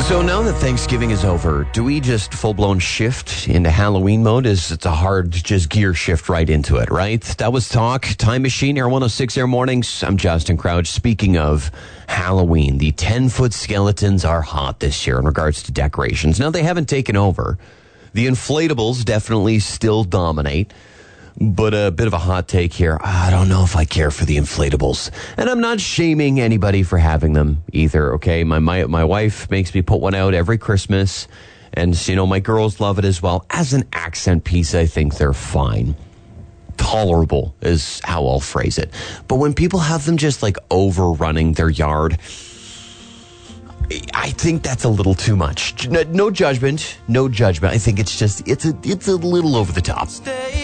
So now that Thanksgiving is over, do we just full-blown shift into Halloween mode? It's a hard just gear shift right into it, right? That was Talk. Time Machine, Air 106 Air Mornings. I'm Justin Crouch. Speaking of Halloween, the 10-foot skeletons are hot this year in regards to decorations. Now, they haven't taken over. The inflatables definitely still dominate. But a bit of a hot take here. I don't know if I care for the inflatables. And I'm not shaming anybody for having them either, okay? My wife makes me put one out every Christmas. And, my girls love it as well. As an accent piece, I think they're fine. Tolerable is how I'll phrase it. But when people have them just, overrunning their yard, I think that's a little too much. No judgment. I think it's a little over the top.